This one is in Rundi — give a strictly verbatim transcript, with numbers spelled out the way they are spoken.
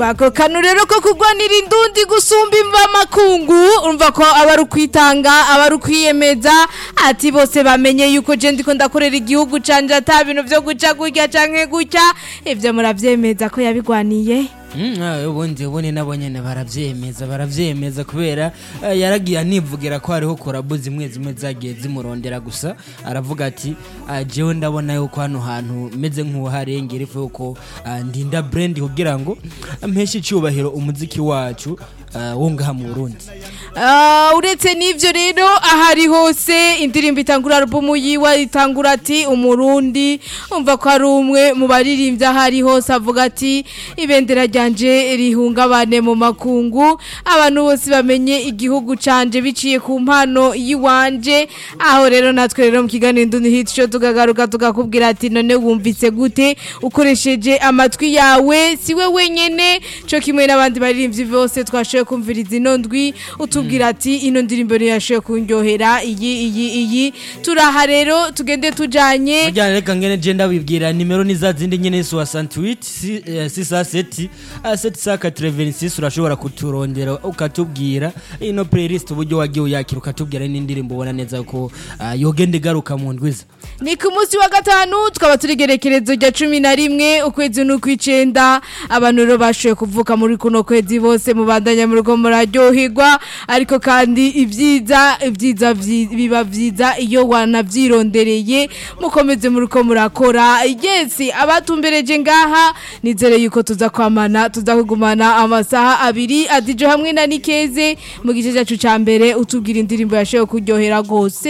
Bako kanu rero ko kugwanira indundi gusumba imva makungu urumva ko abaru kwitanga abaru kwiyemeza ati bose bamenye yuko je ndiko ndakorera igihugu canje ata bintu vyo guca gurya canke gucya ivyo muravyemeza ko yabigwaniye. Mm, ubundi ubone nabonye baravyemeza baravyemeza kubera uh, yaragiye anivugira ko hariho korabo zimwe zimwe zagiye zimurondera gusa aravuga ati uh, jewe ndabona yuko hano hantu meze nk'uharengera ifu yuko uh, ndinda brand kugira ngo mpeshe icyubahiro umuziki wacu uh, wongaha mu Burundi. Uh, uretse n'ivyo rero ahari hose indirimbo itangura album yiwe itangura ati umurundi umva ko ari umwe mu baririmbyi ahari hose avuga ati ibendera ryanje rihungabane mu makungu abantu bose bamenye igihugu canje biciye ku mpano yiwanje aho rero natwe rero mu kiganiro Indundi Hit Show tugagaruka tugakubwira ati none wumvise gute ukoresheje amatwi yawe siwe wenyene cyo kimwe n'abandi baririmbyi bose twashoye kumviriza ino ndwi utubwira ati ino ndirimbo yashoye kunyohera iyi iyi iyi turaha rero tugende tujanye Mujyane reka ngene je ndabibwira nimero ni za zindi nyene soixante-huit six cent sept sept cent quatre-vingt-six urashobora kuturondera ukatubwira ino playlist uburyo wagiye uyakira ukatubwira n'indirimbo ubona neza ko uh, yogende garuka mu ndwiza. Ni ku munsi wa gatanu twaba turigerekerezo rya cumi na rimwe ukwezi n'ukwicenda abantu rero bashoye kuvuka muri kuno kwezi bose mubandanya mu rugo muraryoherwa ariko kandi ibyiza ibyiza biba byiza iyo wanavyirondereye mukomeze muri ko murakora. Yes abatumbereje ngaha nizere yuko tuza kwamana tuza kugumana amasaha abiri adijo hamwe na Nikeze mu gice cyacu ca mbere utubwira indirimbo yashoye kuryohera gose.